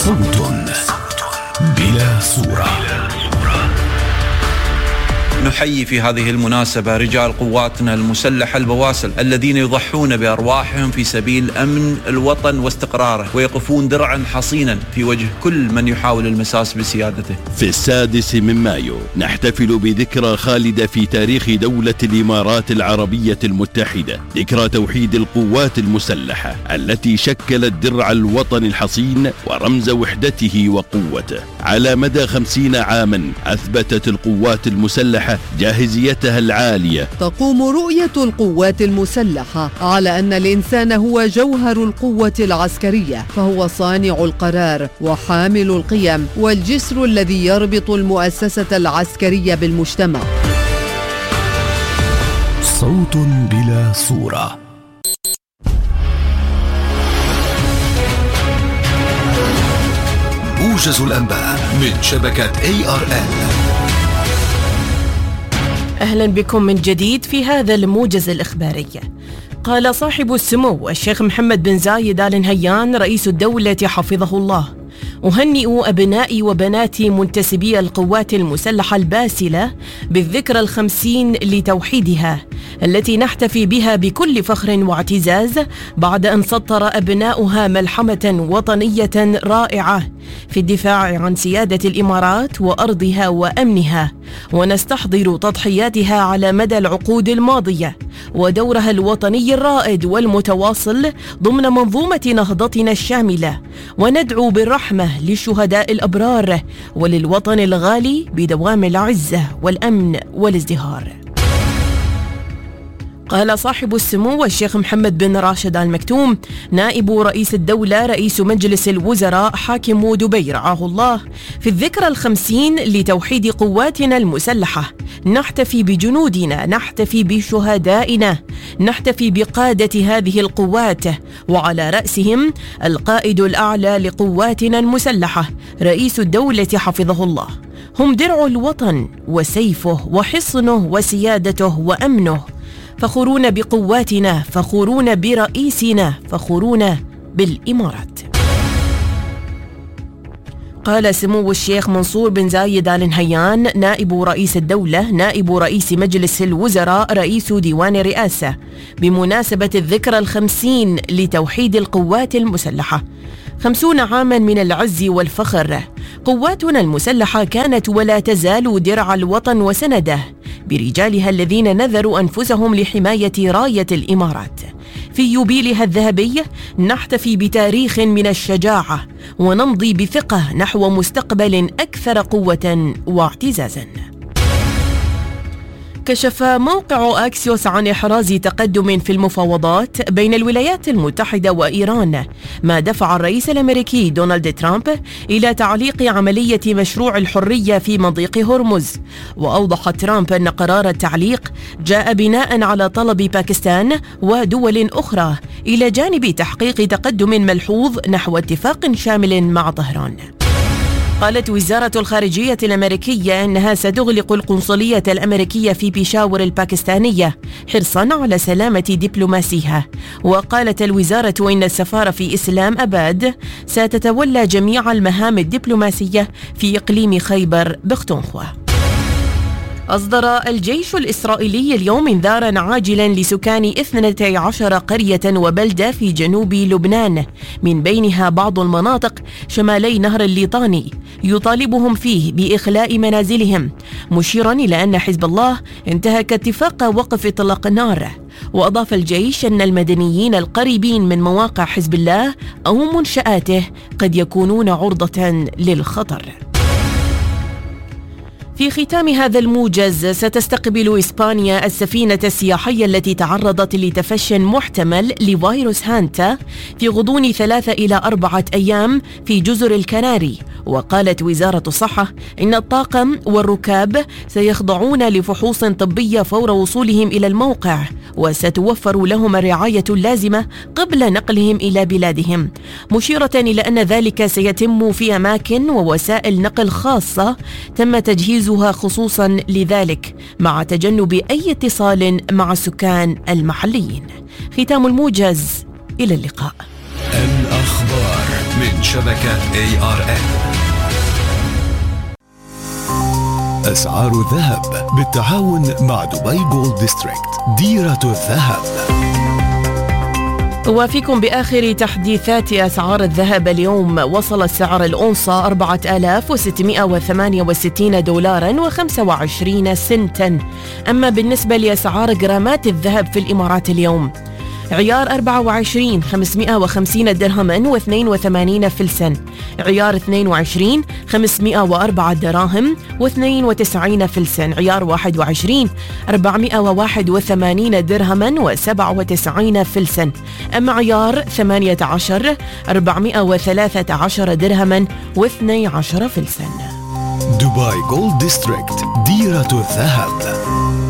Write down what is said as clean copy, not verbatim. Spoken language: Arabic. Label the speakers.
Speaker 1: صوت بلا صورة.
Speaker 2: نحيي في هذه المناسبة رجال قواتنا المسلحة البواسل الذين يضحون بأرواحهم في سبيل أمن الوطن واستقراره، ويقفون درعا حصينا في وجه كل من يحاول المساس بسيادته.
Speaker 3: في 6 مايو نحتفل بذكرى خالدة في تاريخ دولة الإمارات العربية المتحدة، ذكرى توحيد القوات المسلحة التي شكلت درع الوطن الحصين ورمز وحدته وقوته. على مدى 50 عاما أثبتت القوات المسلحة جاهزيتها العالية.
Speaker 4: تقوم رؤية القوات المسلحة على أن الإنسان هو جوهر القوة العسكرية، فهو صانع القرار وحامل القيم والجسر الذي يربط المؤسسة العسكرية بالمجتمع.
Speaker 1: صوت بلا صورة. موجز الأنباء من شبكة ARN.
Speaker 5: أهلا بكم من جديد في هذا الموجز الإخباري. قال صاحب السمو الشيخ محمد بن زايد آل نهيان رئيس الدولة حفظه الله: أهنئ أبنائي وبناتي منتسبي القوات المسلحة الباسلة بالذكرى 50 لتوحيدها التي نحتفي بها بكل فخر واعتزاز بعد أن سطر أبناؤها ملحمة وطنية رائعة في الدفاع عن سيادة الإمارات وأرضها وأمنها، ونستحضر تضحياتها على مدى العقود الماضية ودورها الوطني الرائد والمتواصل ضمن منظومة نهضتنا الشاملة، وندعو بالرحمة للشهداء الأبرار وللوطن الغالي بدوام العزة والأمن والازدهار. قال صاحب السمو الشيخ محمد بن راشد آل مكتوم نائب رئيس الدولة رئيس مجلس الوزراء حاكم دبي رعاه الله: في الذكرى 50 لتوحيد قواتنا المسلحة نحتفي بجنودنا، نحتفي بشهدائنا، نحتفي بقادة هذه القوات، وعلى رأسهم القائد الأعلى لقواتنا المسلحة رئيس الدولة حفظه الله. هم درع الوطن وسيفه وحصنه وسيادته وأمنه، فخورون بقواتنا، فخورون برئيسنا، فخورون بالإمارات. قال سمو الشيخ منصور بن زايد آل نهيان نائب رئيس الدولة نائب رئيس مجلس الوزراء رئيس ديوان الرئاسة بمناسبة الذكرى 50 لتوحيد القوات المسلحة: 50 عاما من العز والفخر، قواتنا المسلحة كانت ولا تزال درع الوطن وسنده برجالها الذين نذروا أنفسهم لحماية راية الإمارات. في يوبيلها الذهبي نحتفي بتاريخ من الشجاعة ونمضي بثقة نحو مستقبل أكثر قوة واعتزازا. كشف موقع أكسيوس عن إحراز تقدم في المفاوضات بين الولايات المتحدة وإيران، ما دفع الرئيس الأمريكي دونالد ترامب إلى تعليق عملية مشروع الحرية في مضيق هرمز. وأوضح ترامب أن قرار التعليق جاء بناء على طلب باكستان ودول أخرى إلى جانب تحقيق تقدم ملحوظ نحو اتفاق شامل مع طهران. قالت وزارة الخارجية الأمريكية أنها ستغلق القنصلية الأمريكية في بيشاور الباكستانية حرصاً على سلامة دبلوماسيها. وقالت الوزارة إن السفارة في إسلام أباد ستتولى جميع المهام الدبلوماسية في إقليم خيبر بختونخوا. أصدر الجيش الإسرائيلي اليوم إنذاراً عاجلاً لسكان 12 قرية وبلدة في جنوب لبنان، من بينها بعض المناطق شمالي نهر الليطاني، يطالبهم فيه بإخلاء منازلهم، مشيراً إلى أن حزب الله انتهك اتفاق وقف إطلاق النار. وأضاف الجيش أن المدنيين القريبين من مواقع حزب الله أو منشآته قد يكونون عرضة للخطر. في ختام هذا الموجز، ستستقبل إسبانيا السفينة السياحية التي تعرضت لتفشي محتمل لفيروس هانتا في غضون 3 إلى 4 أيام في جزر الكناري. وقالت وزارة الصحة إن الطاقم والركاب سيخضعون لفحوص طبية فور وصولهم إلى الموقع، وستوفر لهم الرعاية اللازمة قبل نقلهم إلى بلادهم، مشيرة إلى أن ذلك سيتم في أماكن ووسائل نقل خاصة تم تجهيزها خصوصا لذلك، مع تجنب أي اتصال مع السكان المحليين. ختام الموجز، إلى اللقاء.
Speaker 1: الأخبار. من شبكة ARN. أسعار الذهب بالتعاون مع دبي جولد ديستريكت، ديرة الذهب.
Speaker 5: وفيكم بآخر تحديثات أسعار الذهب اليوم. وصل سعر الأونصة 4668 دولارا و25 سنتا. أما بالنسبة لأسعار جرامات الذهب في الإمارات اليوم: عيار 24 550 درهما و82 فلسا، عيار 22 504 دراهم و92 فلسا، عيار 21 481 درهما و97 فلسا، أما عيار 18 413 درهما و12 فلسا.
Speaker 1: دبي جولد ديستريكت، ديرة الذهب.